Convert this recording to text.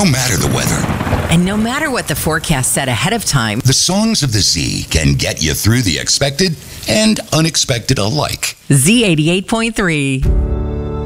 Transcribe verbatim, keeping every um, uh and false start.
No matter the weather, And no matter what the forecast said ahead of time, the songs of the Z can get you through the expected and unexpected alike. Z eighty-eight point three.